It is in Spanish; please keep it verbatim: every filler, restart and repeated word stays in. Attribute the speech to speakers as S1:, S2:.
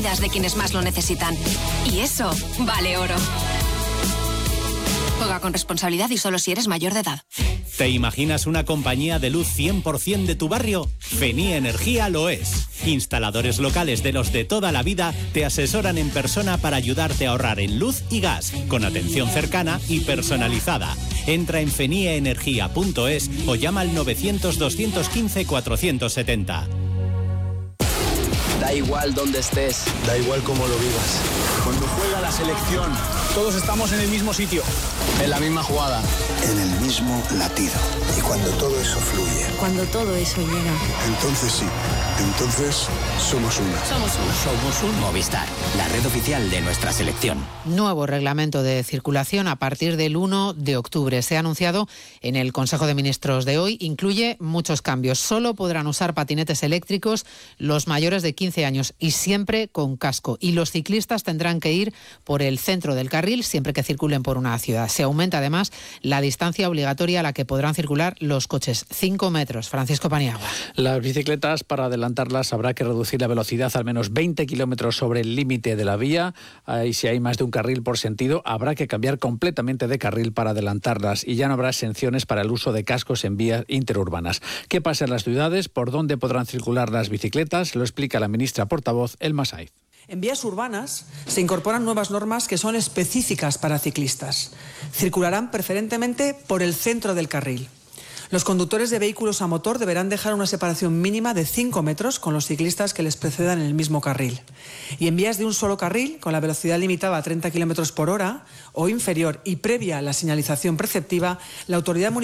S1: de quienes más lo necesitan. Y eso vale oro. Juega con responsabilidad y solo si eres mayor de edad.
S2: ¿Te imaginas una compañía de luz cien por ciento de tu barrio? Fenie Energía lo es. Instaladores locales de los de toda la vida te asesoran en persona para ayudarte a ahorrar en luz y gas, con atención cercana y personalizada. Entra en fenie energía punto es o llama al novecientos, doscientos quince, cuatrocientos setenta.
S3: Da igual dónde estés,
S4: da igual cómo lo vivas.
S5: Cuando juega la selección, todos estamos en el mismo sitio,
S3: en la misma jugada,
S4: en el mismo latido. Y cuando todo eso fluye,
S6: cuando todo eso llega,
S4: entonces sí, entonces somos una.
S6: Somos una.
S7: Somos un Movistar, la red oficial de nuestra selección.
S8: Nuevo reglamento de circulación a partir del uno de octubre. Se ha anunciado en el Consejo de Ministros de hoy. Incluye muchos cambios. Solo podrán usar patinetes eléctricos los mayores de quince años y siempre con casco. Y los ciclistas tendrán que ir por el centro del carril siempre que circulen por una ciudad. Se aumenta además la distancia obligatoria a la que podrán circular los coches, cinco metros. Francisco Paniagua.
S9: Las bicicletas, para adelantarlas, habrá que reducir la velocidad al menos veinte kilómetros sobre el límite de la vía. Y si hay más de un carril por sentido, habrá que cambiar completamente de carril para adelantarlas. Y ya no habrá exenciones para el uso de cascos en vías interurbanas. ¿Qué pasa en las ciudades? ¿Por dónde podrán circular las bicicletas? Lo explica la ministra portavoz, Elma Saiz.
S10: En vías urbanas se incorporan nuevas normas que son específicas para ciclistas. Circularán preferentemente por el centro del carril. Los conductores de vehículos a motor deberán dejar una separación mínima de cinco metros con los ciclistas que les precedan en el mismo carril. Y en vías de un solo carril, con la velocidad limitada a treinta kilómetros por hora o inferior y previa a la señalización preceptiva, la autoridad municipal